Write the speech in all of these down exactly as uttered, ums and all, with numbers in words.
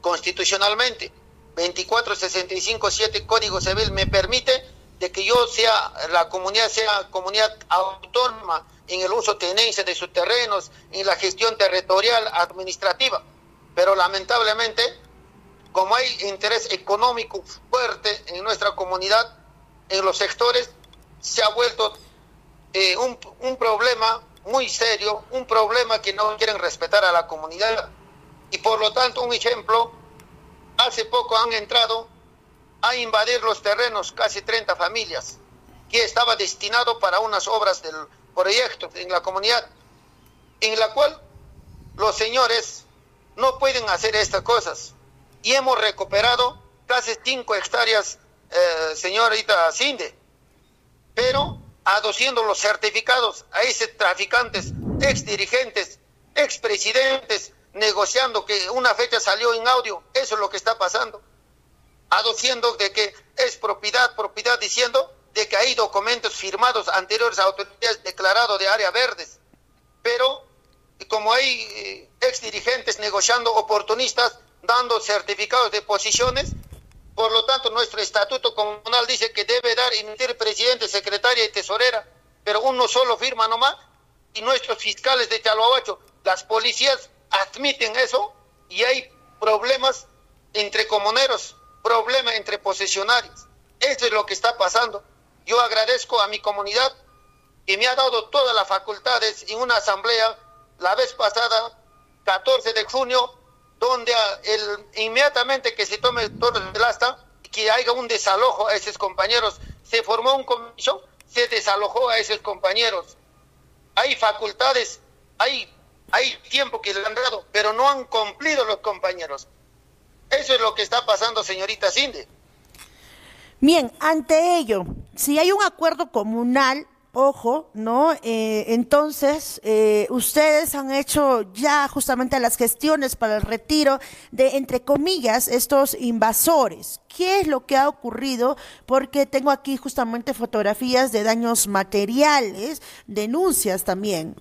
constitucionalmente. veinticuatro sesenta y cinco siete Código Civil me permite de que yo sea, la comunidad sea comunidad autónoma en el uso tenencia de sus terrenos, en la gestión territorial administrativa. Pero lamentablemente, como hay interés económico fuerte en nuestra comunidad, en los sectores, se ha vuelto eh, un, un problema muy serio, un problema que no quieren respetar a la comunidad. Y por lo tanto, un ejemplo, hace poco han entrado a invadir los terrenos casi treinta familias, que estaba destinado para unas obras del proyecto en la comunidad, en la cual los señores no pueden hacer estas cosas. Y hemos recuperado casi cinco hectáreas, eh, señorita Cinde, pero aduciendo los certificados a esos traficantes, ex dirigentes, ex presidentes, negociando que una fecha salió en audio. Eso es lo que está pasando, aduciendo de que es propiedad, propiedad, diciendo de que hay documentos firmados anteriores a autoridades declarados de áreas verdes, pero como hay eh, ex dirigentes negociando, oportunistas, dando certificados de posiciones, por lo tanto nuestro estatuto comunal dice que debe dar emitir presidente, secretaria y tesorera, pero uno solo firma nomás, y nuestros fiscales de Chalhuahuacho, las policías admiten eso, y hay problemas entre comuneros, problemas entre posesionarios. Eso es lo que está pasando. Yo agradezco a mi comunidad que me ha dado todas las facultades en una asamblea la vez pasada, catorce de junio, donde el, inmediatamente que se tome todo el asta y que haya un desalojo a esos compañeros, se formó una comisión, se desalojó a esos compañeros. Hay facultades, hay, hay tiempo que le han dado, pero no han cumplido los compañeros. Eso es lo que está pasando, señorita Cinde. Bien, ante ello, si hay un acuerdo comunal, ojo, ¿no? Eh, entonces, eh, ustedes han hecho ya justamente las gestiones para el retiro de, entre comillas, estos invasores. ¿Qué es lo que ha ocurrido? Porque tengo aquí justamente fotografías de daños materiales, denuncias también.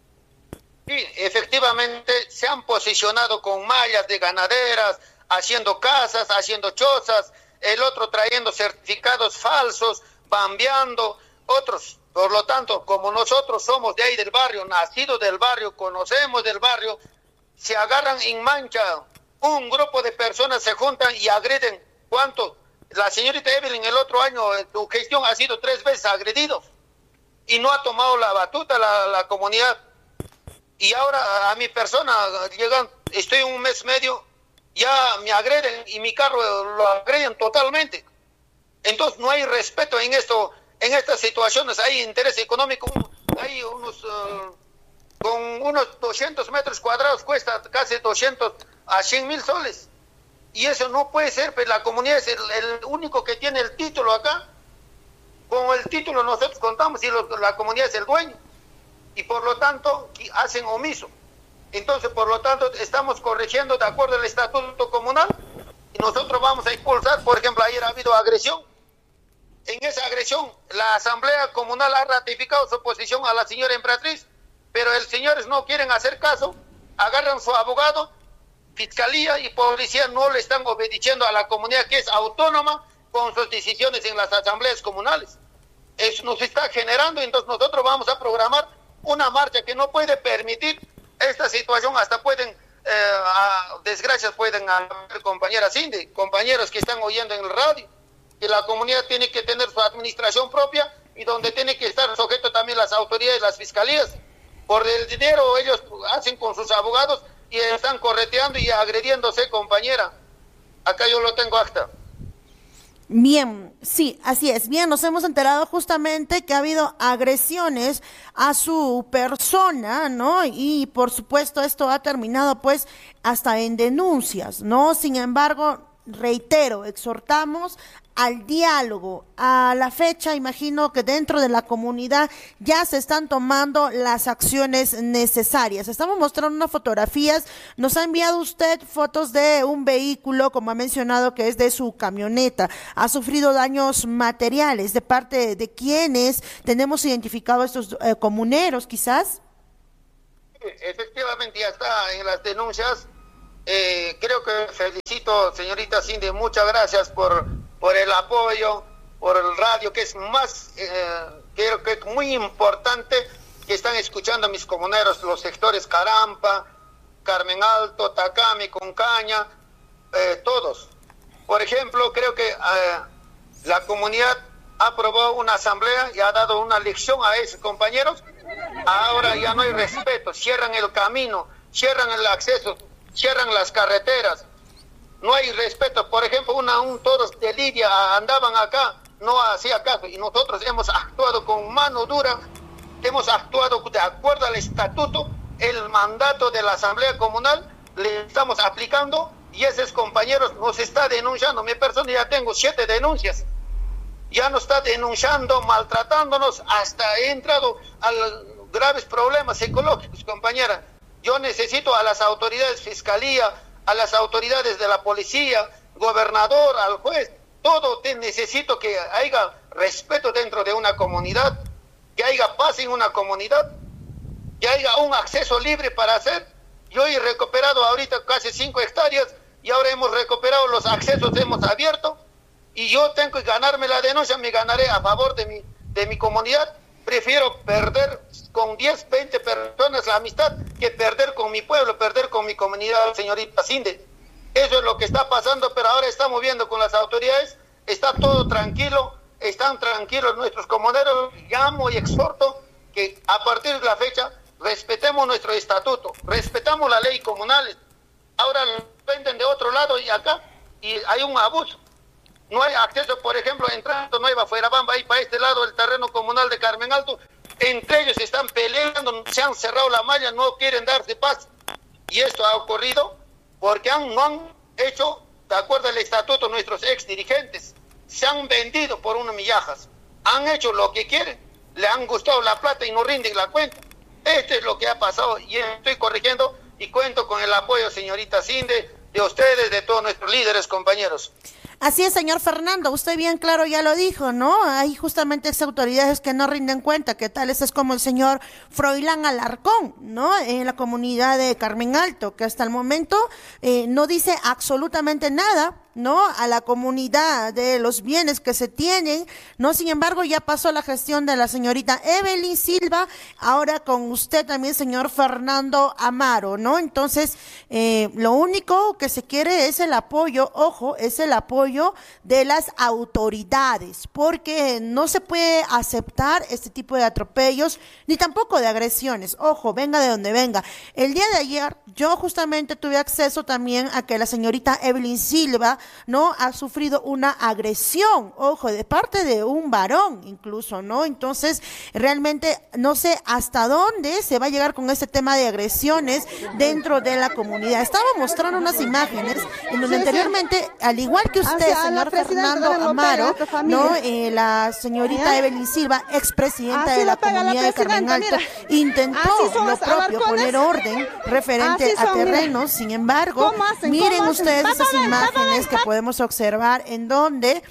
Sí, efectivamente se han posicionado con mallas de ganaderas, haciendo casas, haciendo chozas, el otro trayendo certificados falsos, bambeando, otros. Por lo tanto, como nosotros somos de ahí del barrio, nacidos del barrio, conocemos del barrio, se agarran en mancha, un grupo de personas se juntan y agreden. ¿Cuánto? La señorita Evelyn el otro año, su gestión ha sido tres veces agredido y no ha tomado la batuta la, la comunidad. Y ahora a mi persona llegan, estoy un mes medio, ya me agreden y mi carro lo agreden totalmente. Entonces no hay respeto en esto. En estas situaciones hay interés económico, hay unos, uh, con unos doscientos metros cuadrados cuesta casi doscientos a cien mil soles. Y eso no puede ser, pues la comunidad es el, el único que tiene el título acá. Con el título nosotros contamos y lo, la comunidad es el dueño. Y por lo tanto hacen omiso. Entonces, por lo tanto, estamos corrigiendo de acuerdo al estatuto comunal y nosotros vamos a impulsar. Por ejemplo, ayer ha habido agresión. En esa agresión, la Asamblea Comunal ha ratificado su oposición a la señora Emperatriz, pero los señores no quieren hacer caso, agarran su abogado, fiscalía y policía no le están obedeciendo a la comunidad que es autónoma con sus decisiones en las asambleas comunales. Eso nos está generando, entonces nosotros vamos a programar una marcha que no puede permitir esta situación, hasta pueden, eh, a, desgracias pueden haber compañeras Cindy, compañeros que están oyendo en el radio, que la comunidad tiene que tener su administración propia y donde tiene que estar sujeto también las autoridades, las fiscalías. Por el dinero ellos hacen con sus abogados y están correteando y agrediéndose, compañera. Acá yo lo tengo acta. Bien, sí, así es. Bien, nos hemos enterado justamente que ha habido agresiones a su persona, ¿no? Y por supuesto esto ha terminado pues hasta en denuncias, ¿no? Sin embargo, reitero, exhortamos al diálogo. A la fecha, imagino que dentro de la comunidad ya se están tomando las acciones necesarias. Estamos mostrando unas fotografías, nos ha enviado usted fotos de un vehículo, como ha mencionado, que es de su camioneta. Ha sufrido daños materiales. ¿De parte de quiénes tenemos identificado estos eh, comuneros, quizás? Efectivamente, ya está en las denuncias. Eh, creo que felicito, señorita Cindy, muchas gracias por, por el apoyo, por el radio, que es más, eh, creo que es muy importante que están escuchando a mis comuneros, los sectores Carampa, Carmen Alto, Tacami, Cuncaña, eh, todos. Por ejemplo, creo que eh, la comunidad aprobó una asamblea y ha dado una lección a esos compañeros. Ahora ya no hay respeto, cierran el camino, cierran el acceso, cierran las carreteras, no hay respeto. Por ejemplo, una, un todos de Lidia andaban acá, no hacía caso, y nosotros hemos actuado con mano dura, hemos actuado de acuerdo al estatuto, el mandato de la Asamblea Comunal, le estamos aplicando, y esos compañeros nos está denunciando. Mi persona ya tengo siete denuncias, ya nos está denunciando, maltratándonos, hasta he entrado a graves problemas psicológicos, compañera. Yo necesito a las autoridades fiscalía, a las autoridades de la policía, gobernador, al juez, todo te necesito que haya respeto dentro de una comunidad, que haya paz en una comunidad, que haya un acceso libre para hacer. Yo he recuperado ahorita casi cinco hectáreas y ahora hemos recuperado los accesos, hemos abierto, y yo tengo que ganarme la denuncia, me ganaré a favor de mi, de mi comunidad. Prefiero perder con diez, veinte personas la amistad que perder con mi pueblo, perder con mi comunidad, señorita Cinde. Eso es lo que está pasando, pero ahora estamos viendo con las autoridades, está todo tranquilo, están tranquilos nuestros comuneros. Llamo y exhorto que a partir de la fecha respetemos nuestro estatuto, respetamos la ley comunal. Ahora lo venden de otro lado y acá, y hay un abuso. No hay acceso, por ejemplo, entrando Nueva Fuerabamba, ahí para este lado el terreno comunal de Carmen Alto, entre ellos están peleando, se han cerrado la malla, no quieren darse paz. Y esto ha ocurrido porque han, no han hecho, de acuerdo al estatuto, nuestros ex dirigentes, se han vendido por unas migajas, han hecho lo que quieren, le han gustado la plata y no rinden la cuenta. Esto es lo que ha pasado y estoy corrigiendo y cuento con el apoyo, señorita Cinde, de ustedes, de todos nuestros líderes, compañeros. Así es, señor Fernando, usted bien claro ya lo dijo, ¿no? Hay justamente esas autoridades que no rinden cuenta, que tales es como el señor Froilán Alarcón, ¿no? En la comunidad de Carmen Alto, que hasta el momento eh, no dice absolutamente nada, ¿no? A la comunidad de los bienes que se tienen, ¿no? Sin embargo, ya pasó la gestión de la señorita Evelyn Silva, ahora con usted también, señor Fernando Amaro, ¿no? Entonces, eh, lo único que se quiere es el apoyo, ojo, es el apoyo de las autoridades, porque no se puede aceptar este tipo de atropellos, ni tampoco de agresiones, ojo, venga de donde venga. El día de ayer, yo justamente tuve acceso también a que la señorita Evelyn Silva, ¿no? Ha sufrido una agresión, ojo, de parte de un varón incluso, ¿no? Entonces, realmente no sé hasta dónde se va a llegar con este tema de agresiones dentro de la comunidad. Estaba mostrando unas imágenes en donde anteriormente, al igual que usted, señor Fernando Amaro, ¿no? Eh, la señorita Evelyn Silva, expresidenta de la comunidad de Carmen Alto, intentó lo propio, poner orden referente a terrenos. Sin embargo, miren ustedes esas imágenes que podemos observar en donde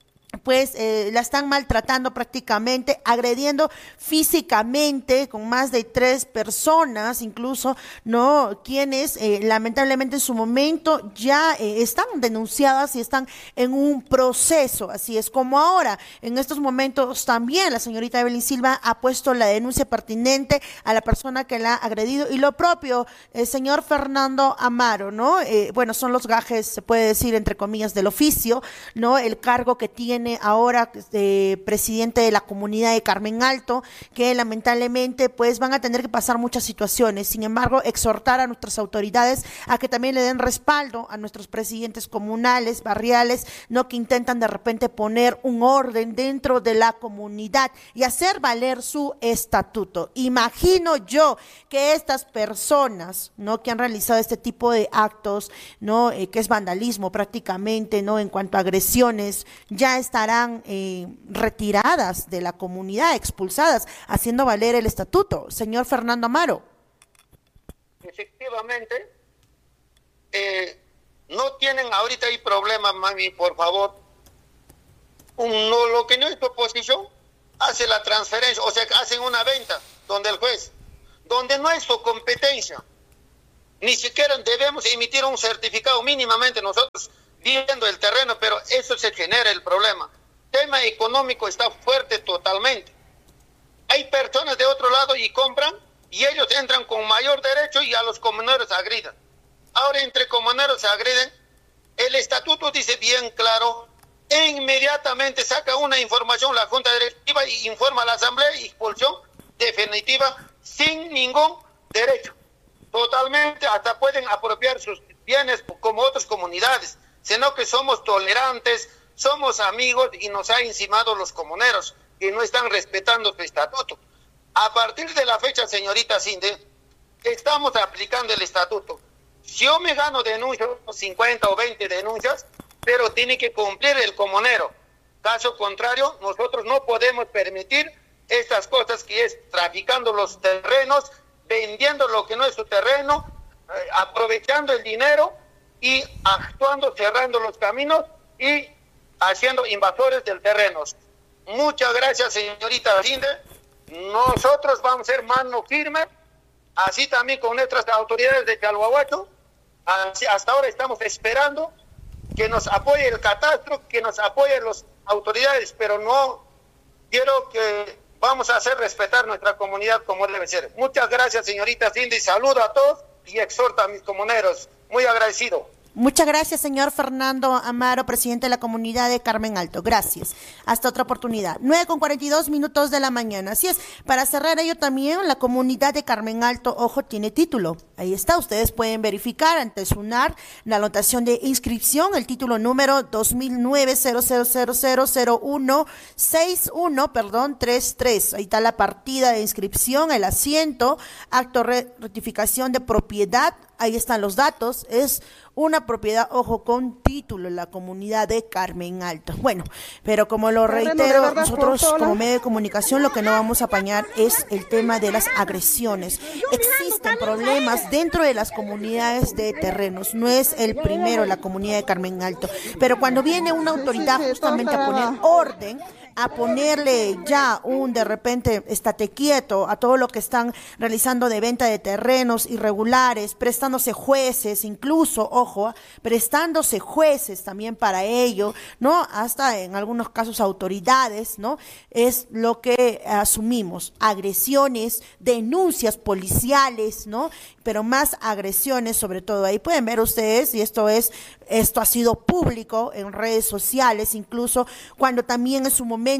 pues eh, la están maltratando prácticamente, agrediendo físicamente con más de tres personas, incluso, ¿no? Quienes eh, lamentablemente en su momento ya eh, están denunciadas y están en un proceso, así es como ahora. En estos momentos también la señorita Evelyn Silva ha puesto la denuncia pertinente a la persona que la ha agredido, y lo propio, el señor Fernando Amaro, ¿no? Eh, bueno, son los gajes, se puede decir, entre comillas, del oficio, ¿no? El cargo que tiene ahora eh, presidente de la comunidad de Carmen Alto, que lamentablemente pues van a tener que pasar muchas situaciones. Sin embargo, exhortar a nuestras autoridades a que también le den respaldo a nuestros presidentes comunales, barriales, no, que intentan de repente poner un orden dentro de la comunidad y hacer valer su estatuto. Imagino yo que estas personas, no, que han realizado este tipo de actos, no, eh, que es vandalismo prácticamente, no, en cuanto a agresiones, ya estarán eh, retiradas de la comunidad, expulsadas, haciendo valer el estatuto. Señor Fernando Amaro. Efectivamente, eh, no tienen ahorita hay problemas, mami, por favor. Un, no, lo que no es proposición, hace la transferencia, o sea, hacen una venta donde el juez, donde no es su competencia. Ni siquiera debemos emitir un certificado mínimamente nosotros viendo el terreno, pero eso se genera el problema. Tema económico está fuerte totalmente. Hay personas de otro lado y compran y ellos entran con mayor derecho y a los comuneros agreden. Ahora entre comuneros se agreden. El estatuto dice bien claro, e inmediatamente saca una información la Junta Directiva y informa a la Asamblea y expulsión definitiva sin ningún derecho. Totalmente, hasta pueden apropiar sus bienes como otras comunidades, sino que somos tolerantes, somos amigos y nos ha encimado los comuneros que no están respetando su estatuto. A partir de la fecha, señorita Cinde, estamos aplicando el estatuto. Si yo me gano denuncias, cincuenta o veinte denuncias, pero tiene que cumplir el comunero. Caso contrario, nosotros no podemos permitir estas cosas que es traficando los terrenos, vendiendo lo que no es su terreno, eh, aprovechando el dinero y actuando, cerrando los caminos y haciendo invasores del terreno. Muchas gracias, señorita Cinde. Nosotros vamos a ser mano firme, así también con nuestras autoridades de Chalhuahuacho. Hasta ahora estamos esperando que nos apoye el catastro, que nos apoyen las autoridades, pero no quiero que vamos a hacer respetar nuestra comunidad como debe ser. Muchas gracias, señorita Cindy, saludo a todos y exhorto a mis comuneros. Muy agradecido. Muchas gracias, señor Fernando Amaro, presidente de la comunidad de Carmen Alto. Gracias. Hasta otra oportunidad. nueve con cuarenta y dos minutos de la mañana. Así es, para cerrar ello también, la comunidad de Carmen Alto, ojo, tiene título. Ahí está, ustedes pueden verificar ante SUNAR la anotación de inscripción, el título número dos mil nueve cero cero cero cero cero uno seis uno, perdón, treinta y tres. Ahí está la partida de inscripción, el asiento, acto de rectificación de propiedad. Ahí están los datos, es una propiedad, ojo, con título en la comunidad de Carmen Alto. Bueno, pero como lo reitero, nosotros como medio de comunicación lo que no vamos a apañar es el tema de las agresiones. Existen problemas dentro de las comunidades de terrenos, no es el primero la comunidad de Carmen Alto, pero cuando viene una autoridad justamente a poner orden, a ponerle ya un de repente estate quieto a todo lo que están realizando de venta de terrenos irregulares, prestándose jueces, incluso, ojo, prestándose jueces también para ello, ¿no? Hasta en algunos casos autoridades, ¿no? Es lo que asumimos, agresiones, denuncias policiales, ¿no? Pero más agresiones sobre todo. Ahí pueden ver ustedes, y esto es, esto ha sido público en redes sociales, incluso cuando también en su momento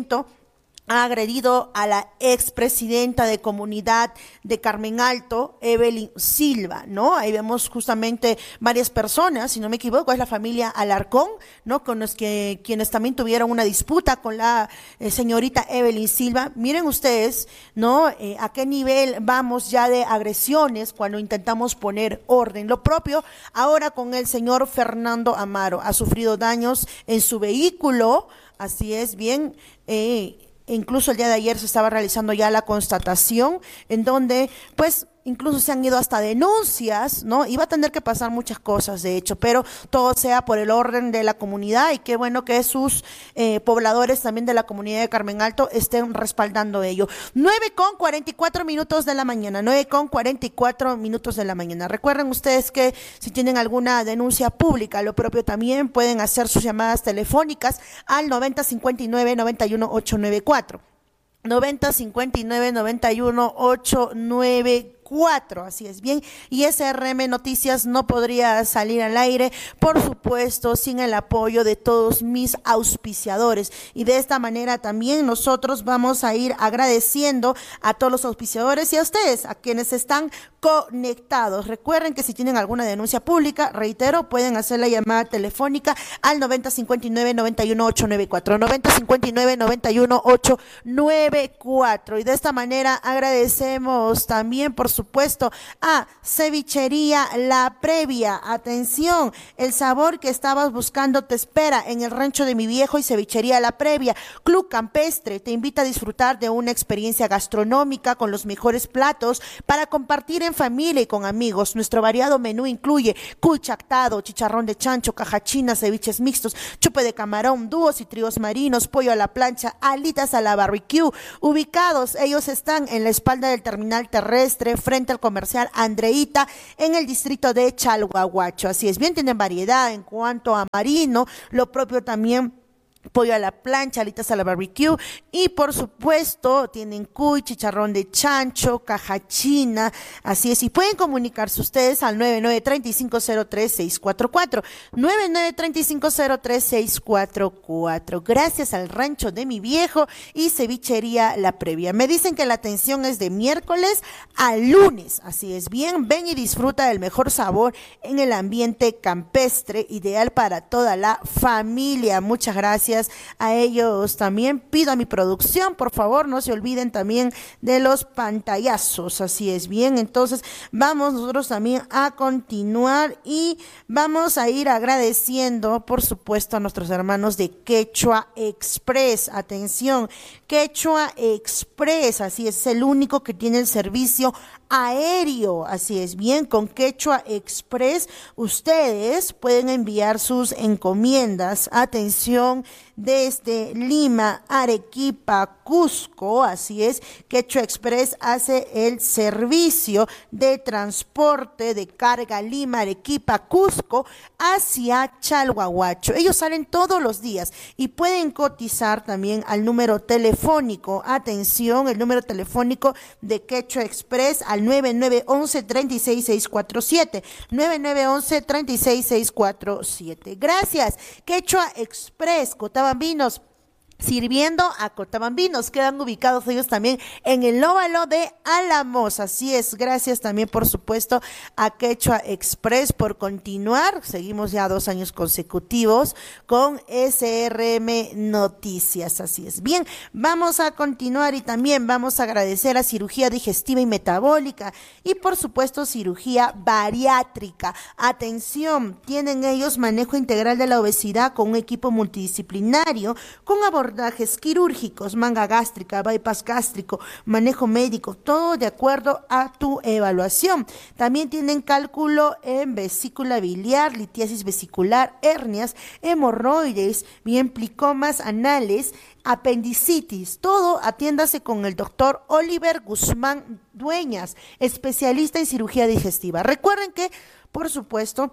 ha agredido a la expresidenta de comunidad de Carmen Alto, Evelyn Silva, ¿no? Ahí vemos justamente varias personas, si no me equivoco, es la familia Alarcón, ¿no? Con los que, quienes también tuvieron una disputa con la eh, señorita Evelyn Silva. Miren ustedes, ¿no? Eh, a qué nivel vamos ya de agresiones cuando intentamos poner orden. Lo propio ahora con el señor Fernando Amaro. Ha sufrido daños en su vehículo, así es, bien, eh, incluso el día de ayer se estaba realizando ya la constatación en donde pues incluso se han ido hasta denuncias, ¿no? Y va a tener que pasar muchas cosas, de hecho, pero todo sea por el orden de la comunidad y qué bueno que sus eh, pobladores también de la comunidad de Carmen Alto estén respaldando ello. nueve con cuarenta y cuatro minutos de la mañana, nueve con cuarenta y cuatro minutos de la mañana. Recuerden ustedes que si tienen alguna denuncia pública, lo propio también pueden hacer sus llamadas telefónicas al noventa cincuenta y nueve noventa y uno ochocientos noventa y cuatro. noventa cincuenta y nueve noventa y uno ochocientos noventa y cuatro, así es bien, y S R M Noticias no podría salir al aire, por supuesto, sin el apoyo de todos mis auspiciadores, y de esta manera también nosotros vamos a ir agradeciendo a todos los auspiciadores y a ustedes, a quienes están conectados. Recuerden que si tienen alguna denuncia pública, reitero, pueden hacer la llamada telefónica al noventa cincuenta y nueve noventa y uno ochocientos noventa y cuatro, noventa cincuenta y nueve noventa y uno ochocientos noventa y cuatro, y de esta manera agradecemos también, por supuesto, a Cevichería La Previa. Atención, el sabor que estabas buscando te espera en el Rancho de mi Viejo y Cevichería La Previa. Club Campestre te invita a disfrutar de una experiencia gastronómica con los mejores platos para compartir en familia y con amigos. Nuestro variado menú incluye cuy chactado, chicharrón de chancho, cajachina, ceviches mixtos, chupe de camarón, dúos y tríos marinos, pollo a la plancha, alitas a la barbecue. Ubicados, ellos están en la espalda del terminal terrestre, frente al comercial Andreita en el distrito de Chalhuahuacho. Así es, bien, tienen variedad en cuanto a marino, lo propio también pollo a la plancha, alitas a la barbecue y por supuesto tienen cuy, chicharrón de chancho, caja china, así es, y pueden comunicarse ustedes al nueve nueve tres cinco cero tres seis cuatro cuatro, nueve nueve tres cinco cero tres seis cuatro cuatro, gracias al rancho de mi viejo y cevichería La Previa. Me dicen que la atención es de miércoles a lunes, así es, bien, ven y disfruta del mejor sabor en el ambiente campestre, ideal para toda la familia. Muchas gracias a ellos también. Pido a mi producción, por favor, no se olviden también de los pantallazos, así es, bien, entonces vamos nosotros también a continuar y vamos a ir agradeciendo, por supuesto, a nuestros hermanos de Quechua Express. Atención, Quechua Express, así es, es el único que tiene el servicio aéreo, así es, bien, con Quechua Express ustedes pueden enviar sus encomiendas, atención, desde Lima, Arequipa, Cusco, así es, Quechua Express hace el servicio de transporte de carga Lima, Arequipa, Cusco hacia Chalhuahuacho. Ellos salen todos los días y pueden cotizar también al número telefónico, atención, el número telefónico de Quechua Express al nueve nueve once treinta y seis seiscientos cuarenta y siete, nueve nueve once treinta y seis seiscientos cuarenta y siete. Gracias, Quechua Express, Cotabambinos, sirviendo a Cotabambinos. Quedan ubicados ellos también en el óvalo de Álamos. Así es, gracias también por supuesto a Quechua Express por continuar. Seguimos ya dos años consecutivos con S R M Noticias. Así es. Bien, vamos a continuar y también vamos a agradecer a Cirugía Digestiva y Metabólica y por supuesto Cirugía Bariátrica. Atención, tienen ellos manejo integral de la obesidad con un equipo multidisciplinario con abordajes abordajes quirúrgicos, manga gástrica, bypass gástrico, manejo médico, todo de acuerdo a tu evaluación. También tienen cálculo en vesícula biliar, litiasis vesicular, hernias, hemorroides, bien, plicomas anales, apendicitis. Todo atiéndase con el doctor Oliver Guzmán Dueñas, especialista en cirugía digestiva. Recuerden que, por supuesto,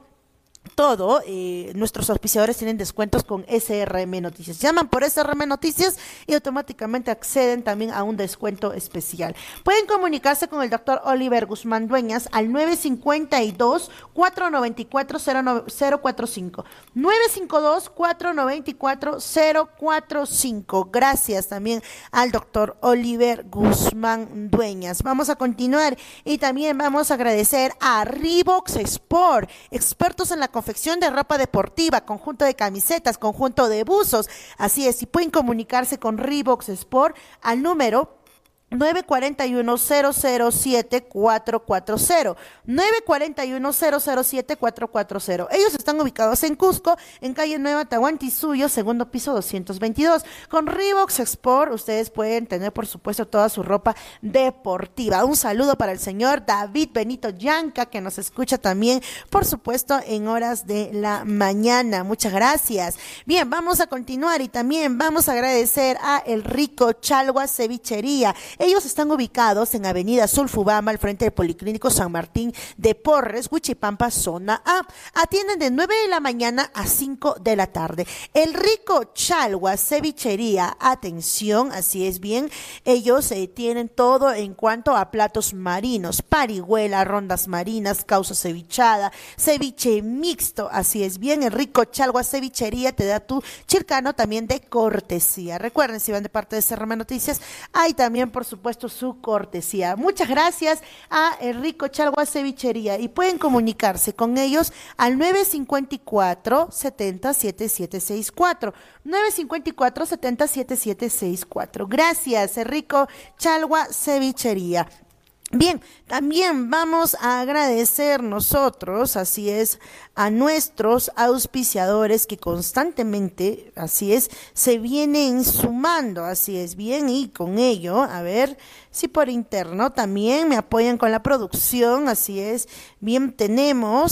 todo, eh, nuestros auspiciadores tienen descuentos con S R M Noticias. Llaman por S R M Noticias y automáticamente acceden también a un descuento especial. Pueden comunicarse con el doctor Oliver Guzmán Dueñas al nueve cinco dos, cuatro nueve cuatro, cero cuatro cinco, nueve cinco dos, cuatro nueve cuatro, cero cuatro cinco. Gracias también al doctor Oliver Guzmán Dueñas. Vamos a continuar y también vamos a agradecer a Reeboks Sport, expertos en la confección de ropa deportiva, conjunto de camisetas, conjunto de buzos. Así es, y pueden comunicarse con Reeboks Sport al número nueve cuatro uno, cero cero siete, cuatro cuatro cero, nueve cuatro uno, cero cero siete, cuatro cuatro cero. Ellos están ubicados en Cusco, en calle Nueva Tahuantinsuyo, segundo piso doscientos veintidós. Con Reeboks Sport ustedes pueden tener, por supuesto, toda su ropa deportiva. Un saludo para el señor David Benito Yanca, que nos escucha también, por supuesto, en horas de la mañana. Muchas gracias. Bien, vamos a continuar y también vamos a agradecer a El Rico Chalhua Cevichería. Ellos están ubicados en Avenida Sulfubama, al frente del Policlínico San Martín de Porres, Huichipampa, zona A. Atienden de nueve de la mañana a cinco de la tarde. El Rico Chalhua Cevichería, atención, así es, bien, ellos eh, tienen todo en cuanto a platos marinos, parihuela, rondas marinas, causa cevichada, ceviche mixto, así es, bien, el Rico Chalhua Cevichería te da tu chilcano también de cortesía. Recuerden, si van de parte de C R M Noticias, hay también, por supuesto, su cortesía. Muchas gracias a El Rico Chalhua Cevichería y pueden comunicarse con ellos al nueve cinco cuatro, setenta, setenta y siete sesenta y cuatro, nueve cinco cuatro, setenta, setenta y siete sesenta y cuatro. Gracias, El Rico Chalhua Cevichería. Bien, también vamos a agradecer nosotros, así es, a nuestros auspiciadores que constantemente, así es, se vienen sumando, así es, bien, y con ello, a ver si por interno también me apoyan con la producción, así es, bien, tenemos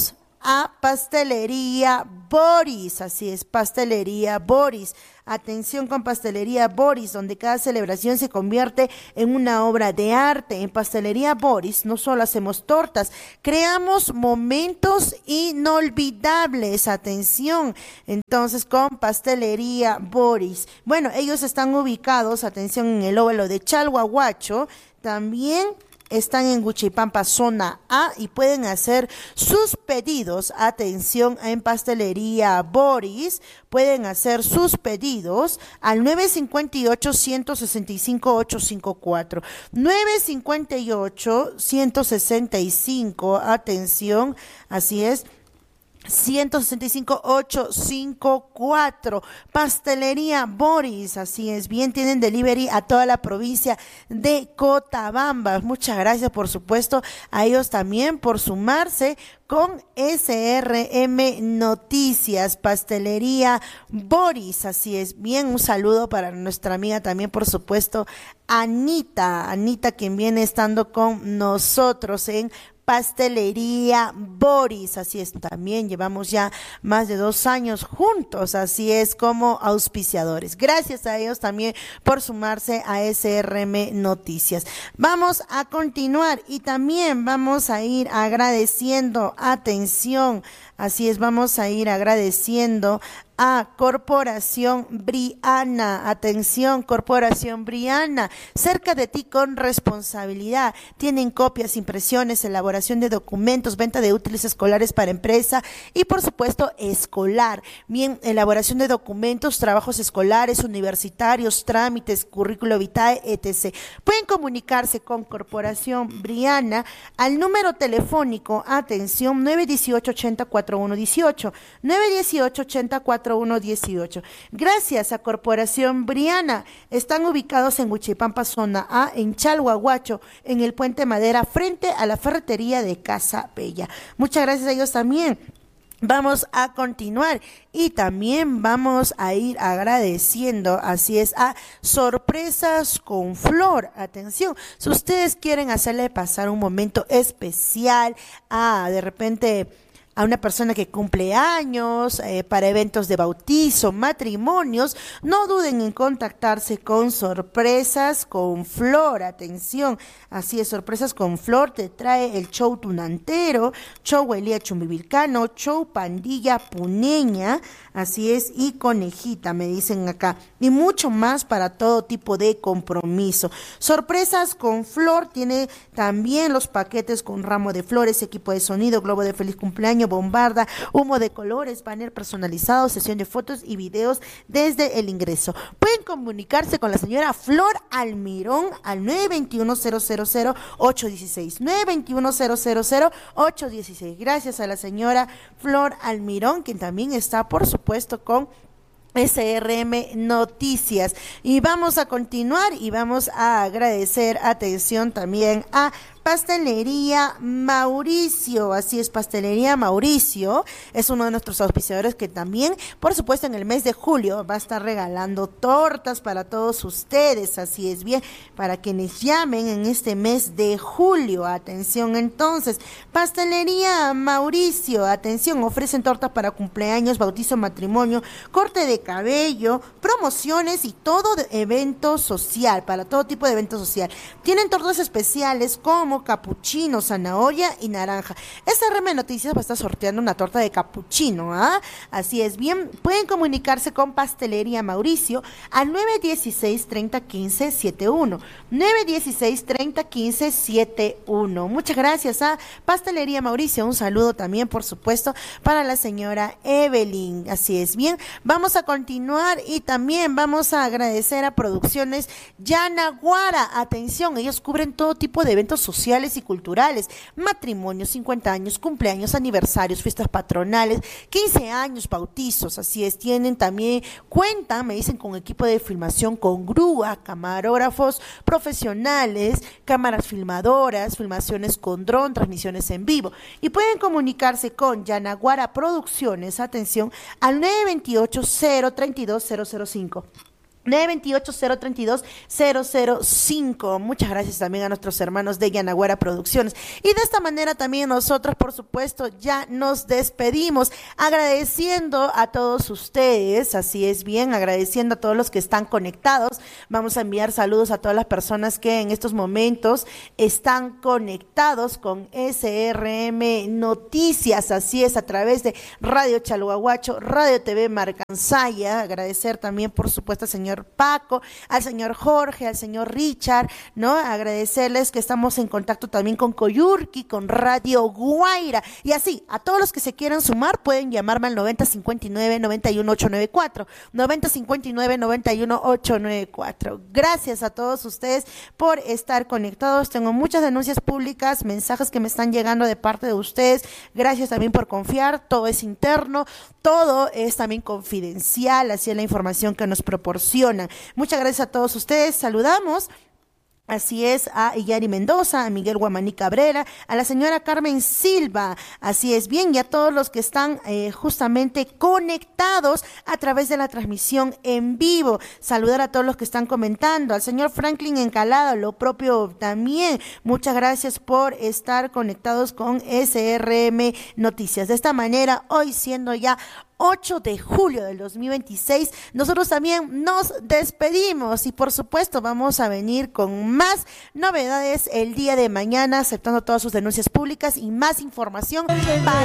a Pastelería Boris, así es, Pastelería Boris. Atención con Pastelería Boris, donde cada celebración se convierte en una obra de arte. En Pastelería Boris no solo hacemos tortas, creamos momentos inolvidables. Atención, entonces con Pastelería Boris. Bueno, ellos están ubicados, atención, en el óvalo de Chalhuahuacho, también están en Huichipampa, zona A, y pueden hacer sus pedidos, atención, en Pastelería Boris, pueden hacer sus pedidos al nueve cinco ocho, uno seis cinco, ocho cinco cuatro, nueve cinco ocho, uno seis cinco, atención, así es, uno seis cinco, ocho cinco cuatro, Pastelería Boris, así es, bien, tienen delivery a toda la provincia de Cochabamba. Muchas gracias, por supuesto, a ellos también por sumarse con S R M Noticias. Pastelería Boris, así es, bien, un saludo para nuestra amiga también, por supuesto, Anita, Anita, quien viene estando con nosotros en Pastelería Boris, así es, también llevamos ya más de dos años juntos, así es, como auspiciadores. Gracias a ellos también por sumarse a S R M Noticias. Vamos a continuar y también vamos a ir agradeciendo, atención, así es, vamos a ir agradeciendo a Corporación Briana. Atención, Corporación Briana, cerca de ti con responsabilidad. Tienen copias, impresiones, elaboración de documentos, venta de útiles escolares para empresa y por supuesto escolar. Bien, elaboración de documentos, trabajos escolares, universitarios, trámites, currículo vitae, etcétera. Pueden comunicarse con Corporación Briana al número telefónico, atención, nueve uno ocho, ochenta, cuarenta y uno dieciocho, nueve uno ocho, ochenta, cuarenta y uno dieciocho. Gracias a Corporación Briana, están ubicados en Huichipampa, zona A, en Chalhuahuacho, en el Puente Madera, frente a la ferretería de Casa Bella. Muchas gracias a ellos también. Vamos a continuar y también vamos a ir agradeciendo, así es, a Sorpresas con Flor. Atención, si ustedes quieren hacerle pasar un momento especial a, de repente, a una persona que cumple años, eh, para eventos de bautizo, matrimonios, no duden en contactarse con Sorpresas con Flor. Atención, así es, Sorpresas con Flor te trae el show tunantero, show Elía Chumbivilcano, show Pandilla Puneña, así es, y Conejita, me dicen acá, y mucho más para todo tipo de compromiso. Sorpresas con Flor tiene también los paquetes con ramo de flores, equipo de sonido, globo de feliz cumpleaños, bombarda, humo de colores, banner personalizado, sesión de fotos y videos desde el ingreso. Pueden comunicarse con la señora Flor Almirón al nueve dos uno, cero cero cero, ocho uno seis, nueve dos uno, cero cero cero, ocho uno seis. Gracias a la señora Flor Almirón, quien también está, por supuesto, con S R M Noticias. Y vamos a continuar y vamos a agradecer, atención, también a Pastelería Mauricio, así es, Pastelería Mauricio es uno de nuestros auspiciadores que también, por supuesto, en el mes de julio va a estar regalando tortas para todos ustedes, así es, bien, para quienes llamen en este mes de julio. Atención, entonces, Pastelería Mauricio, atención, ofrecen tortas para cumpleaños, bautizo, matrimonio, corte de cabello, promociones y todo de evento social, para todo tipo de evento social. Tienen tortas especiales como capuchino, zanahoria y naranja. S R M Noticias va a estar sorteando una torta de capuchino, ¿ah? Así es, bien, pueden comunicarse con Pastelería Mauricio al nueve uno seis, treinta, quince, setenta y uno, nueve uno seis, treinta, quince, setenta y uno. Muchas gracias a Pastelería Mauricio, un saludo también, por supuesto, para la señora Evelyn. Así es, bien, vamos a continuar y también vamos a agradecer a Producciones Yanaguara. Atención, ellos cubren todo tipo de eventos sociales y culturales, matrimonios, cincuenta años, cumpleaños, aniversarios, fiestas patronales, quince años, bautizos, así es, tienen también, cuentan, me dicen, con equipo de filmación, con grúa, camarógrafos profesionales, cámaras filmadoras, filmaciones con dron, transmisiones en vivo, y pueden comunicarse con Yanaguara Producciones, atención, al nueve dos ocho, cero tres dos, cero cero cinco. nueve dos ocho, cero tres dos, cero cero cinco. Muchas gracias también a nuestros hermanos de Yanaguara Producciones. Y de esta manera también nosotros, por supuesto, ya nos despedimos agradeciendo a todos ustedes, así es bien, agradeciendo a todos los que están conectados. Vamos a enviar saludos a todas las personas que en estos momentos están conectados con S R M Noticias, así es, a través de Radio Chalhuahuacho, Radio T V Marcansaya. Agradecer también, por supuesto, al señor Paco, al señor Jorge, al señor Richard, ¿no? Agradecerles que estamos en contacto también con Coyurqui, con Radio Guaira, y así, a todos los que se quieran sumar, pueden llamarme al noventa cincuenta y nueve, noventa y uno, ochocientos noventa y cuatro, noventa cincuenta y nueve, noventa y uno, ochocientos noventa y cuatro. Gracias a todos ustedes por estar conectados. Tengo muchas denuncias públicas, mensajes que me están llegando de parte de ustedes. Gracias también por confiar, todo es interno, todo es también confidencial, así es la información que nos proporciona. Muchas gracias a todos ustedes, saludamos. Así es, a Iyari Mendoza, a Miguel Guamaní Cabrera, a la señora Carmen Silva, así es bien, y a todos los que están eh, justamente conectados a través de la transmisión en vivo. Saludar a todos los que están comentando, al señor Franklin Encalada, lo propio también. Muchas gracias por estar conectados con S R M Noticias. De esta manera, hoy siendo ya ocho de julio del dos mil veintiséis, nosotros también nos despedimos y por supuesto vamos a venir con más novedades el día de mañana, aceptando todas sus denuncias públicas y más información para